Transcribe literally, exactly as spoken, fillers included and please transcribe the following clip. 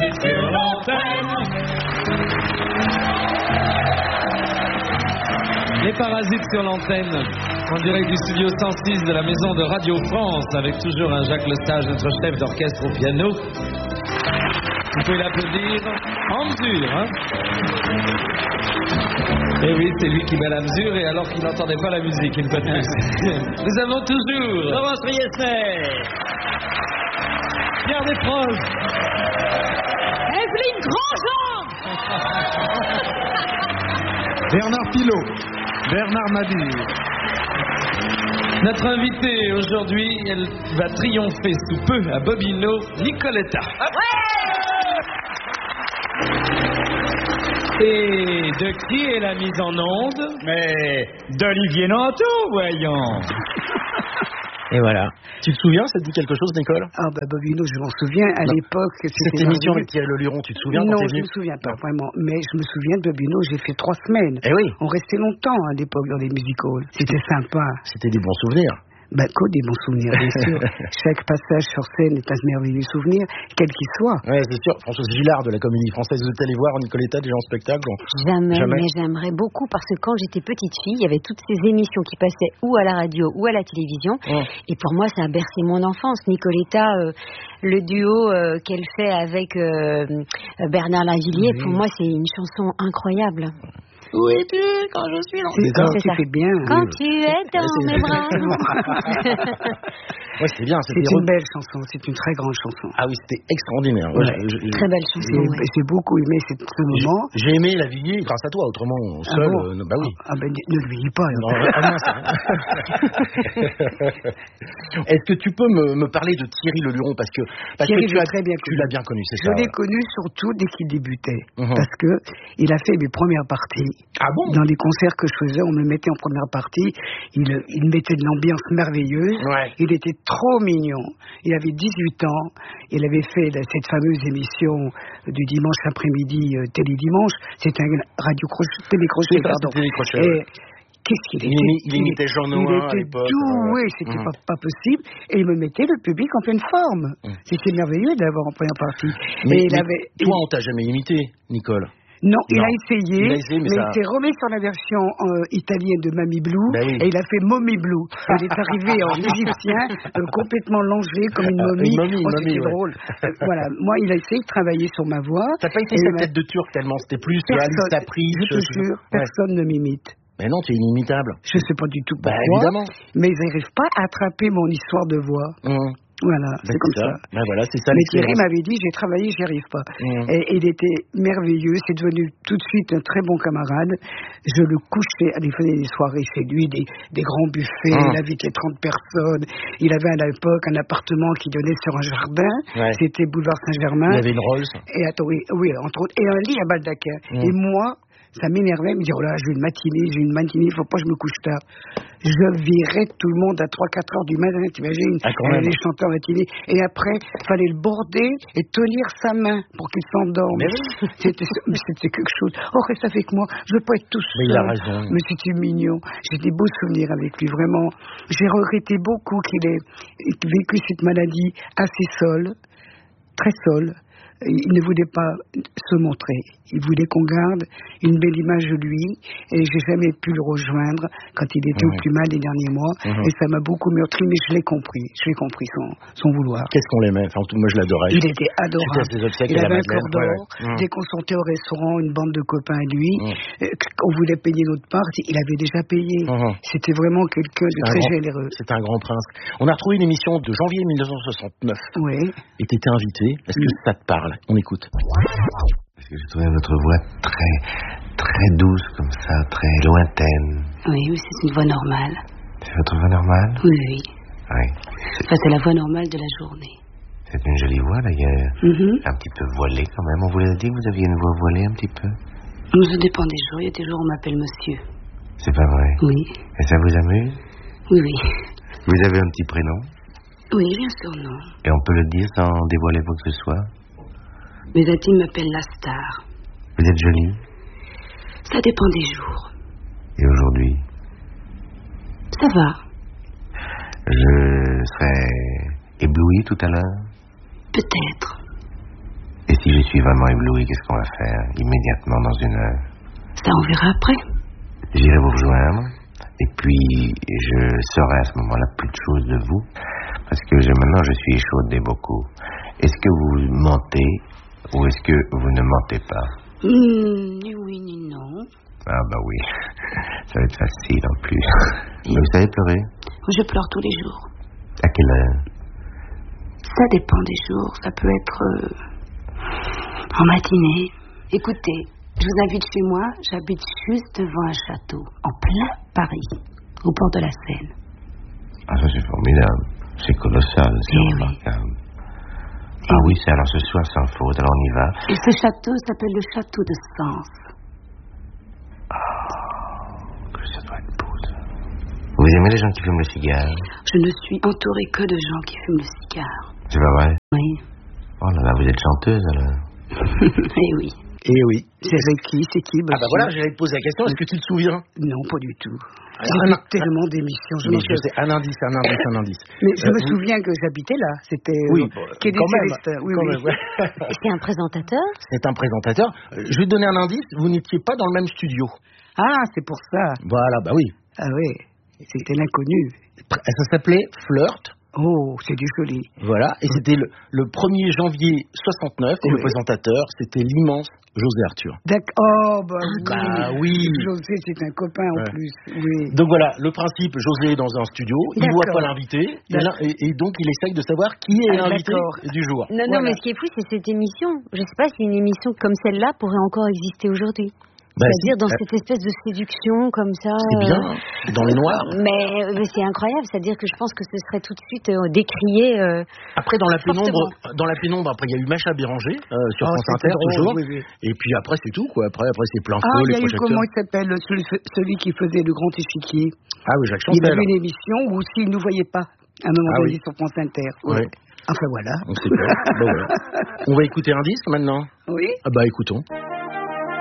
parasites sur l'antenne. Les parasites sur l'antenne, en direct du studio cent six de la maison de Radio France, avec toujours un Jacques Lesage, notre chef d'orchestre au piano. Vous pouvez l'applaudir en mesure, hein. Et oui, c'est lui qui met la mesure, et alors qu'il n'entendait pas la musique, une fois de plus. Nous avons toujours Laurence Riesner, Pierre Desproges, Evelyne Grandjean, Bernard Pilot, Bernard Mabille. Notre invitée aujourd'hui, elle va triompher sous peu à Bobino, Nicoletta. Et de qui est la mise en onde? Mais d'Olivier Nantou, voyons. Et voilà. Tu te souviens, ça te dit quelque chose, Nicole? Ah bah Bobino, je m'en souviens. À non. l'époque, c'était cette émission avec Thierry Leluron, tu te souviens? Non, quand je ne me souviens pas vraiment. Mais je me souviens de Bobino, j'ai fait trois semaines. Eh oui. On restait longtemps à l'époque dans les music halls. C'était sympa. C'était des bons souvenirs. Bah, que des bons souvenirs, bien sûr. Chaque passage sur scène est un merveilleux souvenir, quel qu'il soit. Ouais, c'est sûr. Françoise Gillard de la Comédie Française, vous êtes allée voir Nicoletta déjà en spectacle? Bon. Jamais, Jamais, mais j'aimerais beaucoup parce que quand j'étais petite fille, il y avait toutes ces émissions qui passaient ou à la radio ou à la télévision. Mmh. Et pour moi, ça a bercé mon enfance. Nicoletta, euh, le duo euh, qu'elle fait avec euh, Bernard Lavilliers, oui. Pour moi, c'est une chanson incroyable. Où es-tu quand je suis dans tes bras? Tu fais bien. Quand oui. Tu es dans ouais, mes bras. Ouais, c'est bien. C'est une belle chanson, c'est une très grande chanson. Ah oui, c'était extraordinaire. Ouais. Ouais, je, je, très belle chanson. J'ai ouais. beaucoup aimé ce moment. J'ai aimé La Villiers grâce à toi, autrement seul. Ah bon euh, bah oui. Ah ben ne le dis pas. Non, ah non, est-ce que tu peux me, me parler de Thierry Leluron parce que parce Thierry, que tu as très bien tu l'as bien connu, c'est je ça? Je l'ai connu surtout dès qu'il débutait, uh-huh. parce que il a fait mes premières parties. Ah bon? Dans les concerts que je faisais, on me le mettait en première partie. Il, il mettait de l'ambiance merveilleuse. Ouais. Il était trop mignon. Il avait dix-huit ans. Il avait fait la, cette fameuse émission du dimanche après-midi, euh, Télé Dimanche. C'était un radio télécrochet, pardon. Télécrochet, et qu'est-ce qu'il était? Il, il imitait Jean Nouin à l'époque. Il était doué, c'était mmh. pas, pas possible. Et il me mettait le public en pleine forme. Mmh. C'était merveilleux d'avoir en première partie. Mais, et il mais avait, toi, il... on t'a jamais imité, Nicole? Non, non, il a essayé, il a essayé mais, mais ça... il s'est remis sur la version euh, italienne de Mamie Blue, ben oui. et il a fait Mommy Blue. Il est arrivé en égyptien, euh, complètement longé comme une momie. Une momie, oh, momie c'était ouais. drôle. Euh, voilà, moi, il a essayé de travailler sur ma voix. T'as pas été sa tête de turc tellement, c'était plus Alice Tapris. Je te jure, ouais. Personne ne m'imite. Mais non, tu es inimitable. Je sais pas du tout pourquoi. Bah, évidemment. Mais ils n'arrivent pas à attraper mon histoire de voix. Mmh. Voilà, ben c'est comme ça. ça. Ben voilà, c'est ça. Mais Thierry m'avait dit, j'ai travaillé, j'y arrive pas. Mmh. Et, et il était merveilleux, c'est devenu tout de suite un très bon camarade. Je le couchais, il faisait des soirées chez lui, des, des grands buffets, mmh. il invitait trente personnes. Il avait à l'époque un appartement qui donnait sur un jardin, ouais. C'était boulevard Saint-Germain. Il avait une Rolls. Et attends, oui, oui, entre autres, et un lit à baldaquin. Mmh. Et moi, ça m'énervait, me dire, oh là, j'ai une matinée, j'ai une matinée, il faut pas que je me couche tard. Je virais tout le monde à trois quatre heures du matin, t'imagines, ah, euh, les chanteurs matinés. Et après, il fallait le border et tenir sa main pour qu'il s'endorme. Mais... C'était, c'était quelque chose. Oh, reste avec moi, je veux pas être tout seul. Mais il a raison. Mais c'était mignon. J'ai des beaux souvenirs avec lui, vraiment. J'ai regretté beaucoup qu'il ait vécu cette maladie assez seul, très seul. Il ne voulait pas se montrer. Il voulait qu'on garde une belle image de lui. Et j'ai jamais pu le rejoindre quand il était mmh. au plus mal les derniers mois. Mmh. Et ça m'a beaucoup meurtri, mais je l'ai compris. Je l'ai compris son, son vouloir. Qu'est-ce qu'on l'aimait? Enfin, moi, je l'adorais. Il était adorable. Il avait un cœur d'or. Ouais. Dès qu'on sortait au restaurant, une bande de copains à lui, mmh. on voulait payer notre part. Il avait déjà payé. Mmh. C'était vraiment quelqu'un de très grand, généreux. C'est un grand prince. On a retrouvé une émission de janvier mille neuf cent soixante-neuf. Oui. Et tu étais invité. Est-ce que mmh. ça te parle? On écoute. Parce que je trouvais votre voix très, très douce comme ça, très lointaine. Oui, mais c'est une voix normale. C'est votre voix normale? Oui, oui. Oui. Enfin, c'est la voix normale de la journée. C'est une jolie voix, d'ailleurs. Mm-hmm. Un petit peu voilée, quand même. On vous l'a dit que vous aviez une voix voilée, un petit peu? Ça dépend des jours. Il y a des jours où on m'appelle monsieur. C'est pas vrai? Oui. Et ça vous amuse? Oui, oui. Vous avez un petit prénom? Oui, bien sûr, non. Et on peut le dire sans dévoiler quoi que ce soit? Mes intimes m'appellent la star. Vous êtes jolie? Ça dépend des jours. Et aujourd'hui? Ça va. Je serai ébloui tout à l'heure? Peut-être. Et si si je suis vraiment ébloui, qu'est-ce qu'on va faire immédiatement dans une heure? Ça, on verra après. J'irai vous rejoindre. Et puis, je saurai à ce moment-là plus de choses de vous. Parce que je, maintenant, je suis échaudé beaucoup. Est-ce que vous mentez ou est-ce que vous ne mentez pas? Mmh, ni oui, ni non. Ah bah oui, ça va être facile en plus. Mais vous savez pleurer? Je pleure tous les jours. À quelle heure? Ça dépend des jours. Ça peut être euh, en matinée. Écoutez, je vous invite chez moi. J'habite juste devant un château, en plein Paris, au bord de la Seine. Ah, ça c'est formidable. C'est colossal, c'est Eh remarquable. Oui. Ah Eh oui, c'est alors ce soir sans faute, alors on y va. Et ce château s'appelle le château de Sens. Oh, que ça doit être beau, ça. Vous aimez les gens qui fument le cigare? Je ne suis entourée que de gens qui fument le cigare. C'est pas vrai? Oui. Oh là là, vous êtes chanteuse alors? Eh oui. Eh oui. C'est qui, c'est qui, Ah bah voilà, j'allais te poser la question, est-ce que tu te souviens? Non, pas du tout. Ah, J'ai un- fait tellement d'émissions. Je Mais m'en je sais, un indice, un indice, un indice. Mais je Euh, me vous- souviens que j'habitais là. C'était Oui, euh, bon, Quai des quand même, Célestins. Oui, quand oui. même, ouais. C'est un présentateur? C'est un présentateur. Euh, Je vais te donner un indice, vous n'étiez pas dans le même studio. Ah, c'est pour ça. Voilà, bah oui. Ah oui, c'était l'inconnu. Ça s'appelait Flirt. Oh, c'est du joli. Voilà, et c'était le, le premier janvier soixante-neuf, et le Oui. présentateur, c'était l'immense José Arthur. D'accord. Oh, bah oui. Bah oui. José, c'est un copain en Ouais. plus. Oui. Donc voilà, le principe, José est dans un studio, il D'accord. voit pas l'invité, et, D'accord. là- et- et donc il essaye de savoir qui est Ah, l'invité d'accord. du jour. Non, non, Voilà. mais ce qui est fou, c'est cette émission. Je sais pas si une émission comme celle-là pourrait encore exister aujourd'hui. Bah, C'est-à-dire dans c'est- cette espèce de séduction comme ça. C'est bien, euh, dans le noir. Mais, mais c'est incroyable, c'est-à-dire que je pense que ce serait tout de suite euh, décrié. euh, Après, dans la pénombre, Fortement. dans la pénombre, après, il y a eu Macha Béranger, euh, sur Oh, France c'était Inter, drôle, toujours. oui, oui. Et puis après, c'est tout, quoi. Après, après c'est plein Ah, feu, il y les a eu projecteurs. comment il s'appelle celui, celui qui faisait le grand échiquier. Ah oui, Jacques Il Chancel. avait une émission où s'il ne nous voyait pas, à un moment Ah donné oui. sur France Inter. Ouais. Enfin voilà. On sait pas. Bon, voilà. On va écouter un disque maintenant. Oui. Ah bah écoutons.